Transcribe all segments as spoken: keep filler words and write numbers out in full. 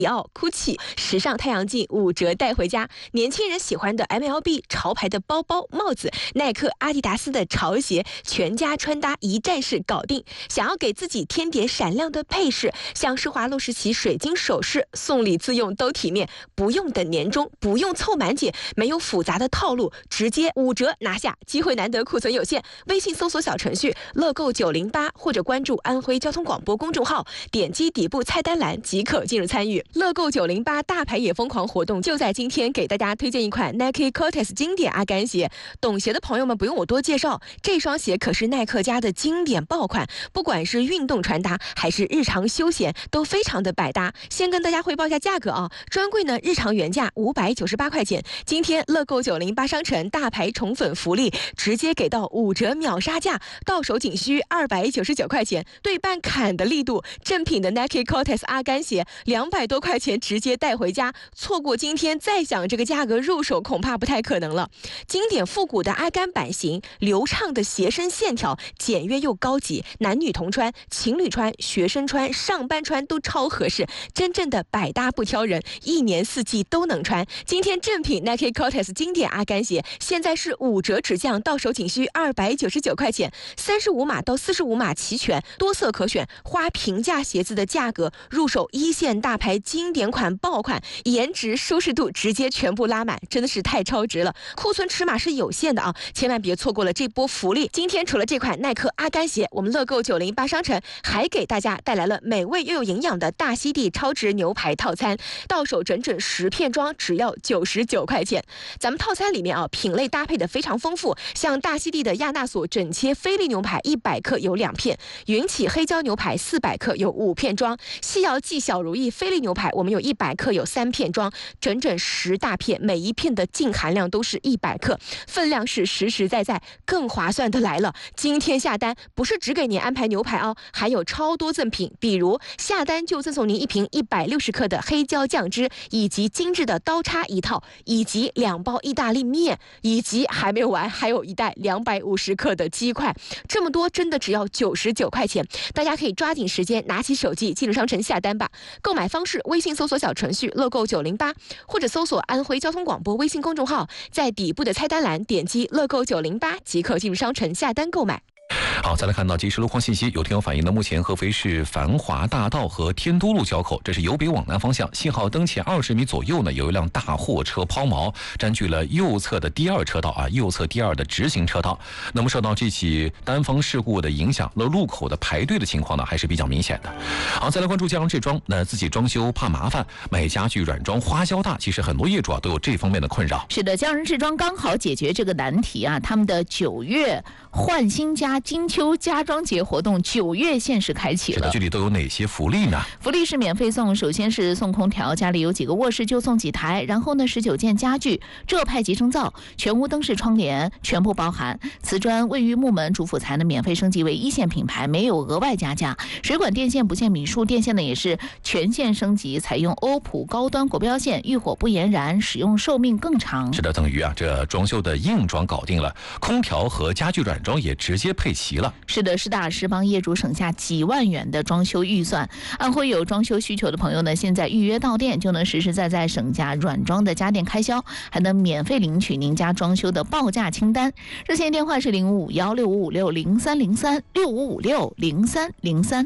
迪奥、GUCCI、时尚太阳镜五折带回家，年轻人喜欢的 M L B 潮牌的包包、帽子，耐克、阿迪达斯的潮鞋，全家穿搭一站式搞定。想要给自己添点闪亮的配饰，像施华洛世奇水晶首饰，送礼自用都体面，不用等年终，不用凑满减，没有复杂的套路，直接五折拿下，机会难得，库存有限。微信搜索小程序乐购九零八，或者关注安徽交通广播公众号，点击底部菜单栏即可进入参与。乐购九零八大牌也疯狂活动就在今天，给大家推荐一款 Nike Cortez 经典阿甘鞋。懂鞋的朋友们不用我多介绍，这双鞋可是耐克家的经典爆款，不管是运动穿搭还是日常休闲，都非常的百搭。先跟大家汇报一下价格啊，专柜呢日常原价五百九十八块钱，今天乐购九零八商城大牌宠粉福利，直接给到五折秒杀价，到手仅需二百九十九块钱，对半砍的力度，正品的 Nike Cortez 阿甘鞋两百多块钱直接带回家，错过今天再想这个价格入手恐怕不太可能了。经典复古的阿甘版型，流畅的鞋身线条，简约又高级，男女同穿，情侣穿，学生穿，上班穿都超合适，真正的百搭不挑人，一年四季都能穿。今天正品 Nike Cortez 经典阿甘鞋现在是五折直降，到手仅需二百九十九块钱，三十五码到四十五码齐全，多色可选，花平价鞋子的价格入手一线大牌经典款爆款，颜值舒适度直接全部拉满，真的是太超值了。库存尺码是有限的啊，千万别错过了这波福利。今天除了这款耐克阿甘鞋，我们乐购九零八商城还给大家带来了美味又有营养的大溪地超值牛排套餐，到手整整十片装，只要九十九块钱。咱们套餐里面啊，品类搭配的非常丰富，像大溪地的亚纳索整切菲力牛排一百克有两片，云起黑椒牛排四百克有五片装，西瑶记小如意菲力牛排我们有一百克有三片装，整整十大片，每一片的净含量都是一百克，分量是实实在在。更划算的来了，今天下单不是只给您安排牛排哦，还有超多赠品，比如下单就赠送您一瓶一百六十克的黑椒酱汁，以及精致的刀叉一套，以及两包意大利面，以及还没有完，还有一袋两百五十克的鸡块，这么多真的只要九十九块钱，大家可以抓紧时间拿起手机进入商城下单吧。购买方式：微信搜索小程序乐购九零八，或者搜索安徽交通广播微信公众号，在底部的菜单栏点击乐购九零八即可进入商城下单购买。 好，再来看到即时路况信息，有听友反映呢，目前合肥市繁华大道和天都路交口，这是由北往南方向，信号灯前二十米左右呢，有一辆大货车抛锚，占据了右侧的第二车道啊，右侧第二的直行车道。那么受到这起单方事故的影响，那路口的排队的情况呢，还是比较明显的。好，再来关注江阳置装，那自己装修怕麻烦，买家具软装花销大，其实很多业主啊都有这方面的困扰。 是的，江阳置装刚好解决这个难题啊，他们的九月换新家金秋家装节活动九月限时开启了。 这里都有哪些福利呢？ 福利是免费送，首先是送空调，家里有几个卧室就送几台，然后呢十九件家具，浙派集成灶，全屋灯饰窗帘全部包含，瓷砖卫浴木门主辅材呢免费升级为一线品牌，没有额外加价。水管电线不限米数，电线呢也是全线升级，采用欧普高端国标线，遇火不延燃，使用寿命更长。 是的，等于啊这装修的硬装搞定了，空调和家具软装也直接配齐了。 是的，实打实帮业主省下几万元的装修预算。安徽有装修需求的朋友呢，现在预约到店就能实实在在省下软装的家电开销，还能免费领取您家装修的报价清单。热线电话是零五五幺六五五六零三零三六五五六零三零三。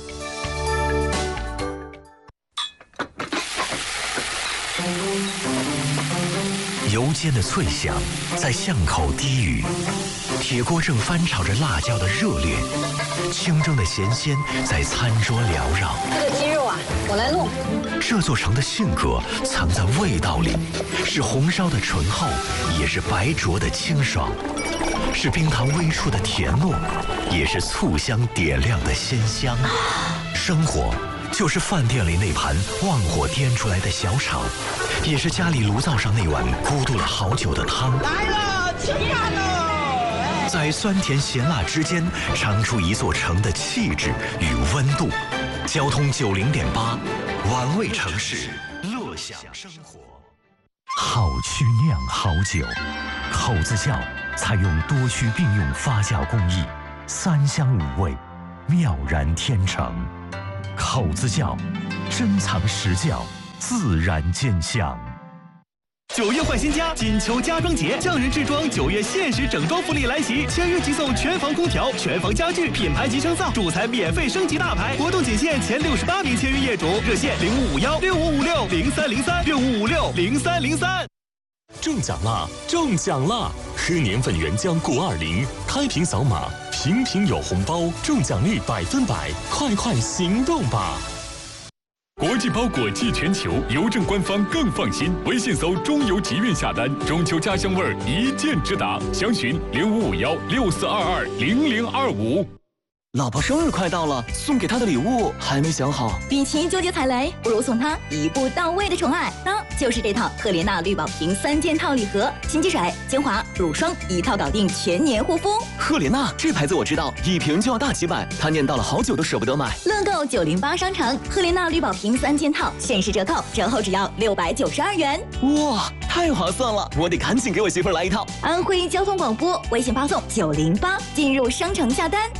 油煎的脆响在巷口低语，铁锅正翻炒着辣椒的热烈，清蒸的咸鲜在餐桌缭绕。 这个鸡肉啊，我来弄。 这座城的性格藏在味道里，是红烧的醇厚，也是白灼的清爽，是冰糖微出的甜糯，也是醋香点亮的鲜香。生活就是饭店里那盘旺火颠出来的小炒，也是家里炉灶上那碗咕嘟了好久的汤。 来了，吃饭了！ 在酸甜咸辣之间，尝出一座城的气质与温度。交通九零点八，玩味城市，乐享生活。好曲酿好酒，口子窖采用多区并用发酵工艺，三香五味，妙然天成。口子窖，珍藏实窖， 自然见象。 九月换新家，锦秋家装节，匠人制装九月限时整装福利来袭，签约即送全房空调、全房家具、品牌集成灶，主材免费升级大牌。活动仅限前六十八名签约业主，热线零五五幺六五五六零三零三六五五六零三零三。 中奖啦！中奖啦！喝年份原浆果二零，开瓶扫码，瓶瓶有红包，中奖率百分百，快快行动吧！ 国际包裹寄全球，邮政官方更放心。微信搜“中邮集运”下单，中秋家乡味儿一键直达。详询零五五幺六四二二零零二五。 老婆生日快到了，送给她的礼物还没想好。 与其纠结踩雷，不如送她一步到位的宠爱，那就是这套赫莲娜绿宝瓶三件套礼盒，新机水、精华、乳霜一套搞定，全年护肤。 赫莲娜这牌子我知道，一瓶就要大几百，她念叨了好久都舍不得买。 乐购九零八商城赫莲娜绿宝瓶三件套限时折扣，折后只要六百九十二元。 哇，太划算了！我得赶紧给我媳妇儿来一套。 安徽交通广播微信发送九零八进入商城下单。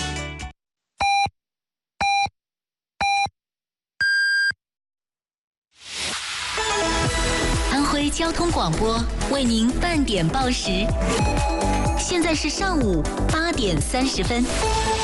安徽交通广播为您半点报时，现在是上午八点三十分。